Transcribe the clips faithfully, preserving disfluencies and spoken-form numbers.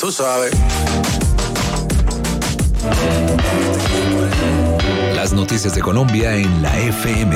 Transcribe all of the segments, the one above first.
tú sabes. Las noticias de Colombia en la F M.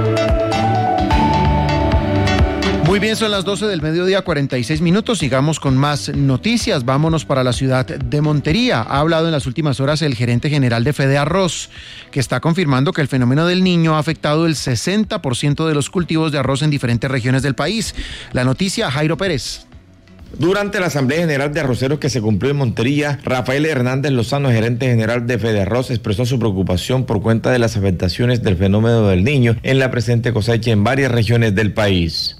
Muy bien, son las doce del mediodía, cuarenta y seis minutos. Sigamos con más noticias. Vámonos para la ciudad de Montería. Ha hablado en las últimas horas el gerente general de Fede Arroz, que está confirmando que el fenómeno del Niño ha afectado el sesenta por ciento de los cultivos de arroz en diferentes regiones del país. La noticia, Jairo Pérez. Durante la Asamblea General de Arroceros que se cumplió en Montería, Rafael Hernández Lozano, gerente general de Fede Arroz, expresó su preocupación por cuenta de las afectaciones del fenómeno del Niño en la presente cosecha en varias regiones del país.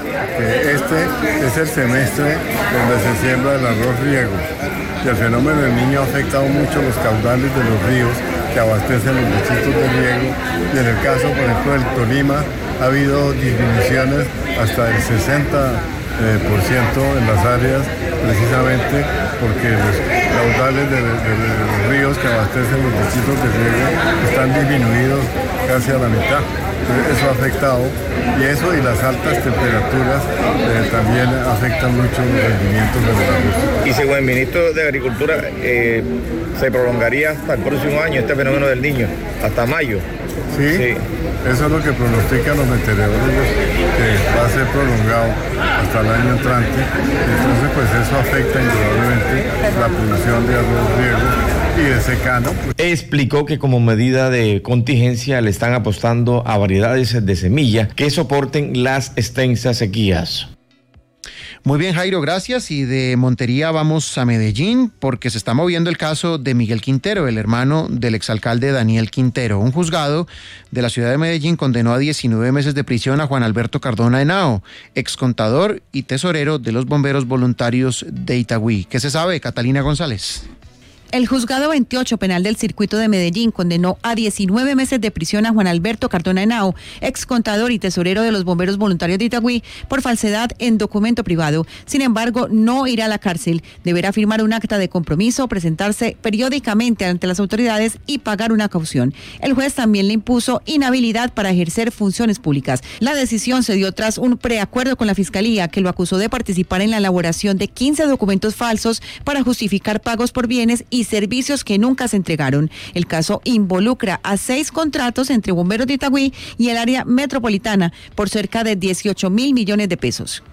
Este es el semestre donde se siembra el arroz riego y el fenómeno del Niño ha afectado mucho los caudales de los ríos que abastecen los recintos de riego, y en el caso, por ejemplo, del Tolima ha habido disminuciones hasta del sesenta Eh, por ciento en las áreas, precisamente porque los caudales de, de, de los ríos que abastecen los distritos de riego están disminuidos casi a la mitad. Entonces, eso ha afectado, y eso y las altas temperaturas eh, también afectan mucho los rendimientos de los arroz. Y según el ministro de Agricultura, eh, se prolongaría hasta el próximo año este fenómeno del Niño, hasta mayo. Sí, sí, eso es lo que pronostican los meteorólogos, que va a ser prolongado hasta el año entrante. Entonces, pues eso afecta indudablemente la producción de arroz riego y de secano. Explicó que como medida de contingencia le están apostando a variedades de semilla que soporten las extensas sequías. Muy bien, Jairo, gracias. Y de Montería vamos a Medellín, porque se está moviendo el caso de Miguel Quintero, el hermano del exalcalde Daniel Quintero. Un juzgado de la ciudad de Medellín condenó a diecinueve meses de prisión a Juan Alberto Cardona Henao, excontador y tesorero de los bomberos voluntarios de Itagüí. ¿Qué se sabe, Catalina González? El juzgado veintiocho penal del circuito de Medellín condenó a diecinueve meses de prisión a Juan Alberto Cardona Henao, ex contador y tesorero de los bomberos voluntarios de Itagüí, por falsedad en documento privado. Sin embargo, no irá a la cárcel. Deberá firmar un acta de compromiso, presentarse periódicamente ante las autoridades y pagar una caución. El juez también le impuso inhabilidad para ejercer funciones públicas. La decisión se dio tras un preacuerdo con la Fiscalía, que lo acusó de participar en la elaboración de quince documentos falsos para justificar pagos por bienes y servicios que nunca se entregaron. El caso involucra a seis contratos entre bomberos de Itagüí y el área metropolitana por cerca de dieciocho mil millones de pesos.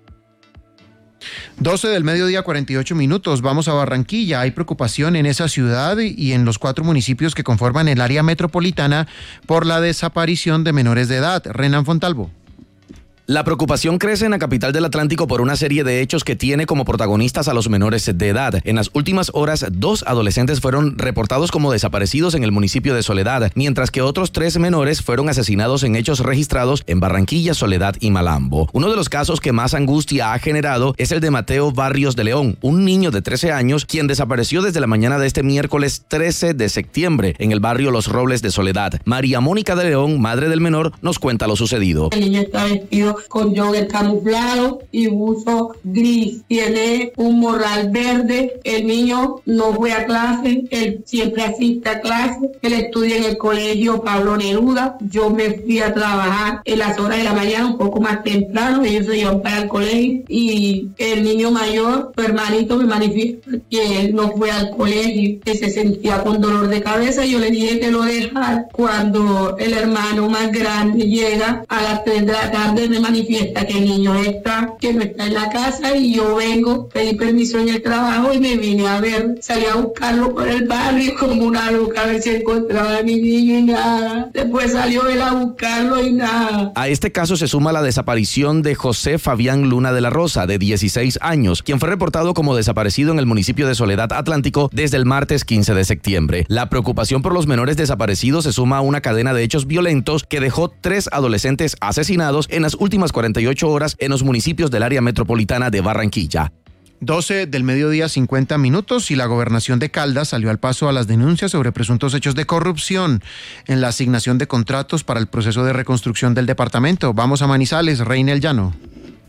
doce del mediodía, cuarenta y ocho minutos. Vamos a Barranquilla. Hay preocupación en esa ciudad y en los cuatro municipios que conforman el área metropolitana por la desaparición de menores de edad. Renan Fontalvo. La preocupación crece en la capital del Atlántico por una serie de hechos que tiene como protagonistas a los menores de edad. En las últimas horas, dos adolescentes fueron reportados como desaparecidos en el municipio de Soledad, mientras que otros tres menores fueron asesinados en hechos registrados en Barranquilla, Soledad y Malambo. Uno de los casos que más angustia ha generado es el de Mateo Barrios de León, un niño de trece años, quien desapareció desde la mañana de este miércoles trece de septiembre en el barrio Los Robles de Soledad. María Mónica de León, madre del menor, nos cuenta lo sucedido. El niño está vestido con jogger camuflado y buzo gris. Tiene un morral verde. El niño no fue a clase, él siempre asiste a clase. Él estudia en el colegio Pablo Neruda. Yo me fui a trabajar en las horas de la mañana, un poco más temprano. Ellos se iban para el colegio y el niño mayor, su hermanito, me manifiesta que él no fue al colegio, que se sentía con dolor de cabeza. Yo le dije que lo dejara. Cuando el hermano más grande llega a las tres de la tarde, me manifiesta que el niño está, que no está en la casa, y yo vengo, pedí permiso en el trabajo y me vine a ver. Salí a buscarlo por el barrio como una loca a ver si encontraba a mi niño y nada. Después salió él a buscarlo y nada. A este caso se suma la desaparición de José Fabián Luna de la Rosa, de dieciséis años, quien fue reportado como desaparecido en el municipio de Soledad Atlántico desde el martes quince de septiembre. La preocupación por los menores desaparecidos se suma a una cadena de hechos violentos que dejó tres adolescentes asesinados en las últimas cuarenta y ocho horas en los municipios del área metropolitana de Barranquilla. doce del mediodía, cincuenta minutos, y la gobernación de Caldas salió al paso a las denuncias sobre presuntos hechos de corrupción en la asignación de contratos para el proceso de reconstrucción del departamento. Vamos a Manizales, Reina el Llano.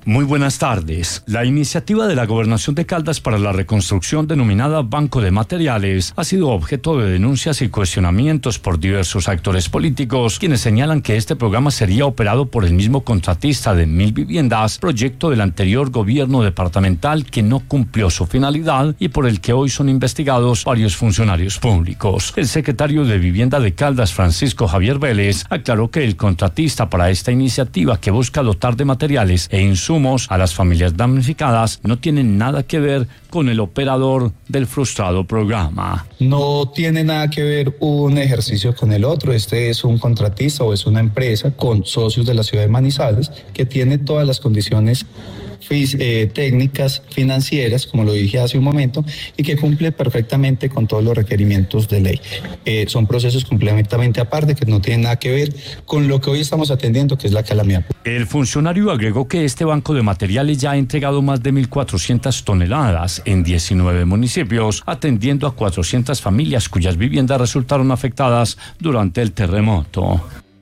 Muy buenas tardes. La iniciativa de la Gobernación de Caldas para la reconstrucción denominada Banco de Materiales ha sido objeto de denuncias y cuestionamientos por diversos actores políticos, quienes señalan que este programa sería operado por el mismo contratista de Mil Viviendas, proyecto del anterior gobierno departamental que no cumplió su finalidad y por el que hoy son investigados varios funcionarios públicos. El secretario de Vivienda de Caldas, Francisco Javier Vélez, aclaró que el contratista para esta iniciativa, que busca dotar de materiales e insumos a las familias damnificadas, no tienen nada que ver con el operador del frustrado programa. No tiene nada que ver un ejercicio con el otro. Este es un contratista o es una empresa con socios de la ciudad de Manizales que tiene todas las condiciones Eh, técnicas, financieras, como lo dije hace un momento, y que cumple perfectamente con todos los requerimientos de ley. Eh, son procesos completamente aparte que no tienen nada que ver con lo que hoy estamos atendiendo, que es la calamidad. El funcionario agregó que este banco de materiales ya ha entregado más de mil cuatrocientas toneladas en diecinueve municipios, atendiendo a cuatrocientas familias cuyas viviendas resultaron afectadas durante el terremoto.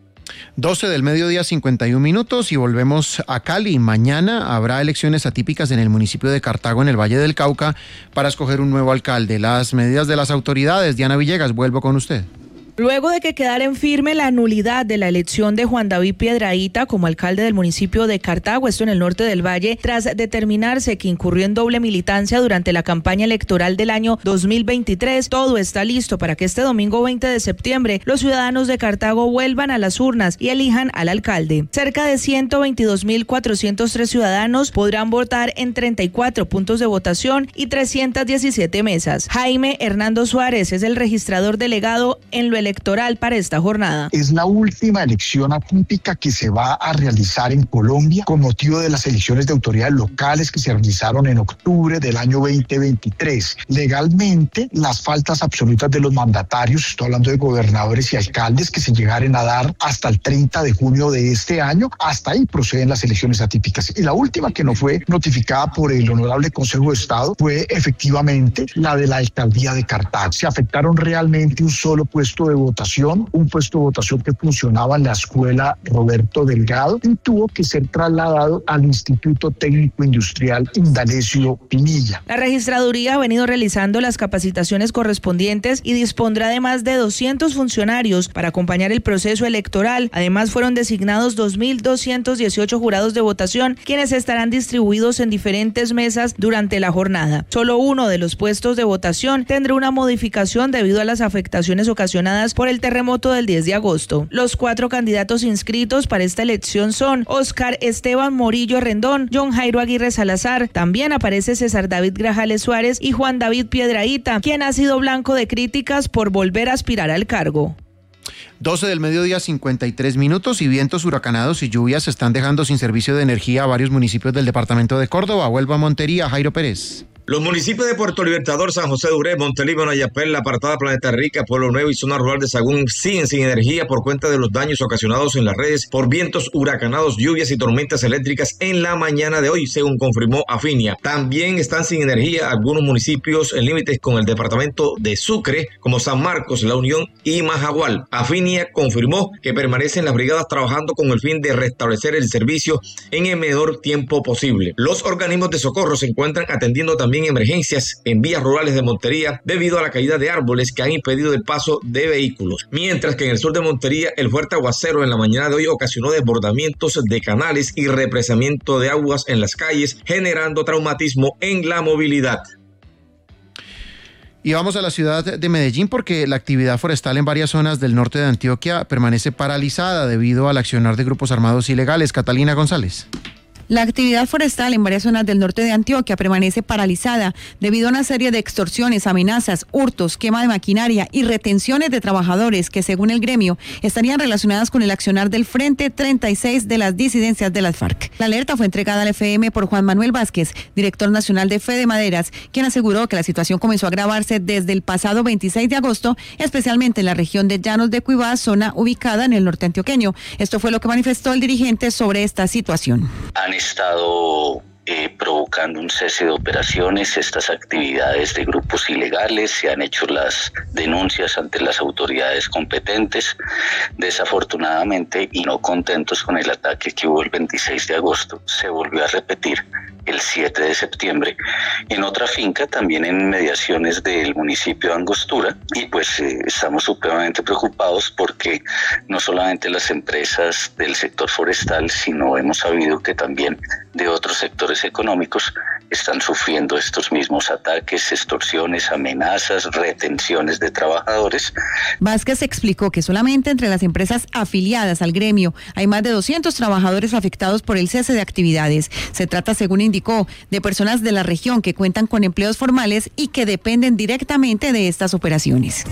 doce del mediodía, cincuenta y un minutos, y volvemos a Cali. Mañana habrá elecciones atípicas en el municipio de Cartago, en el Valle del Cauca, para escoger un nuevo alcalde. Las medidas de las autoridades. Diana Villegas, vuelvo con usted. Luego de que quedara en firme la nulidad de la elección de Juan David Piedrahíta como alcalde del municipio de Cartago, esto en el norte del Valle, tras determinarse que incurrió en doble militancia durante la campaña electoral del año dos mil veintitrés, todo está listo para que este domingo veinte de septiembre los ciudadanos de Cartago vuelvan a las urnas y elijan al alcalde. Cerca de ciento veintidós mil cuatrocientos tres ciudadanos podrán votar en treinta y cuatro puntos de votación y trescientas diecisiete mesas. Jaime Hernando Suárez es el registrador delegado en lo electoral para esta jornada. Es la última elección atípica que se va a realizar en Colombia con motivo de las elecciones de autoridades locales que se realizaron en octubre del año veinte veintitrés. Legalmente, las faltas absolutas de los mandatarios, estoy hablando de gobernadores y alcaldes, que se llegaren a dar hasta el treinta de junio de este año, hasta ahí proceden las elecciones atípicas. Y la última, que no fue notificada por el Honorable Consejo de Estado, fue efectivamente la de la alcaldía de Cartago. Se afectaron realmente un solo puesto de votación, un puesto de votación que funcionaba en la escuela Roberto Delgado y tuvo que ser trasladado al Instituto Técnico Industrial Indalecio Pinilla. La registraduría ha venido realizando las capacitaciones correspondientes y dispondrá de más de doscientos funcionarios para acompañar el proceso electoral. Además, fueron designados dos mil doscientos dieciocho jurados de votación, quienes estarán distribuidos en diferentes mesas durante la jornada. Solo uno de los puestos de votación tendrá una modificación debido a las afectaciones ocasionadas por el terremoto del diez de agosto. Los cuatro candidatos inscritos para esta elección son Oscar Esteban Morillo Rendón, John Jairo Aguirre Salazar, también aparece César David Grajales Suárez y Juan David Piedrahíta, quien ha sido blanco de críticas por volver a aspirar al cargo. doce del mediodía, cincuenta y tres minutos, y vientos huracanados y lluvias están dejando sin servicio de energía a varios municipios del departamento de Córdoba. Vuelvo a Montería, Jairo Pérez. Los municipios de Puerto Libertador, San José de Uré, Montelíbano, Ayapel, La Apartada, Planeta Rica, Pueblo Nuevo y zona rural de Sagún siguen sin energía por cuenta de los daños ocasionados en las redes por vientos huracanados, lluvias y tormentas eléctricas en la mañana de hoy, según confirmó Afinia. También están sin energía algunos municipios en límites con el departamento de Sucre, como San Marcos, La Unión y Majagual. Afinia confirmó que permanecen las brigadas trabajando con el fin de restablecer el servicio en el menor tiempo posible. Los organismos de socorro se encuentran atendiendo también emergencias en vías rurales de Montería debido a la caída de árboles que han impedido el paso de vehículos. Mientras que en el sur de Montería, el fuerte aguacero en la mañana de hoy ocasionó desbordamientos de canales y represamiento de aguas en las calles, generando traumatismo en la movilidad. Y vamos a la ciudad de Medellín porque la actividad forestal en varias zonas del norte de Antioquia permanece paralizada debido al accionar de grupos armados ilegales. Catalina González. La actividad forestal en varias zonas del norte de Antioquia permanece paralizada debido a una serie de extorsiones, amenazas, hurtos, quema de maquinaria y retenciones de trabajadores que, según el gremio, estarían relacionadas con el accionar del Frente treinta y seis de las disidencias de las FARC. La alerta fue entregada al F M por Juan Manuel Vázquez, director nacional de Fede Maderas, quien aseguró que la situación comenzó a agravarse desde el pasado veintiséis de agosto, especialmente en la región de Llanos de Cuibá, zona ubicada en el norte antioqueño. Esto fue lo que manifestó el dirigente sobre esta situación. Han estado eh, provocando un cese de operaciones, estas actividades de grupos ilegales. Se han hecho las denuncias ante las autoridades competentes. Desafortunadamente, y no contentos con el ataque que hubo el veintiséis de agosto, se volvió a repetir el siete de septiembre en otra finca, también en inmediaciones del municipio de Angostura, y pues eh, estamos supremamente preocupados porque no solamente las empresas del sector forestal, sino hemos sabido que también de otros sectores económicos están sufriendo estos mismos ataques, extorsiones, amenazas, retenciones de trabajadores. Vázquez explicó que solamente entre las empresas afiliadas al gremio hay más de doscientos trabajadores afectados por el cese de actividades. Se trata, según indicó, de personas de la región que cuentan con empleos formales y que dependen directamente de estas operaciones.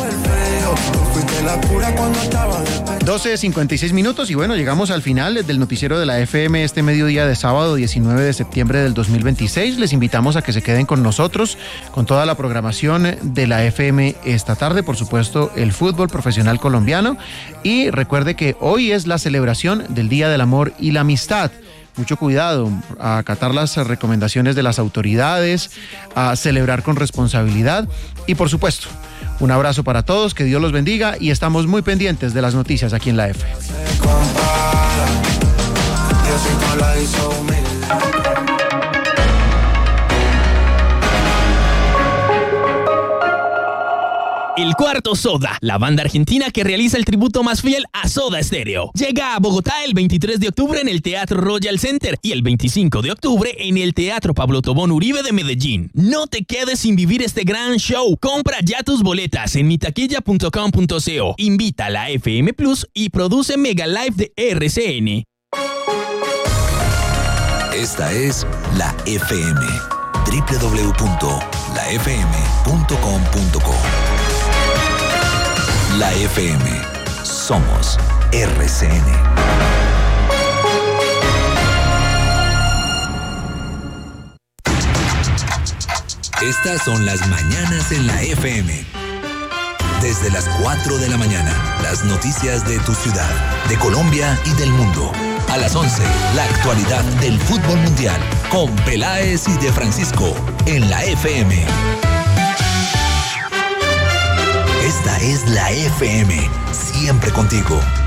doce cincuenta y seis minutos y bueno, llegamos al final del noticiero de la F M este mediodía de sábado diecinueve de septiembre del dos mil veintiséis. Les invitamos a que se queden con nosotros con toda la programación de la F M esta tarde, por supuesto el fútbol profesional colombiano, y recuerde que hoy es la celebración del Día del Amor y la Amistad. Mucho cuidado, a acatar las recomendaciones de las autoridades, a celebrar con responsabilidad y por supuesto, un abrazo para todos, que Dios los bendiga y estamos muy pendientes de las noticias aquí en la F. El Cuarto Soda, la banda argentina que realiza el tributo más fiel a Soda Stereo. Llega a Bogotá el veintitrés de octubre en el Teatro Royal Center y el veinticinco de octubre en el Teatro Pablo Tobón Uribe de Medellín. No te quedes sin vivir este gran show. Compra ya tus boletas en mitaquilla punto com punto co. Invita a la F M Plus y produce Mega Live de R C N. Esta es la F M. doble u doble u doble u punto la f m punto com punto co. La F M. Somos R C N. Estas son las mañanas en la F M. Desde las cuatro de la mañana, las noticias de tu ciudad, de Colombia y del mundo. A las once, la actualidad del fútbol mundial con Peláez y De Francisco en la F M. Esta es la F M, siempre contigo.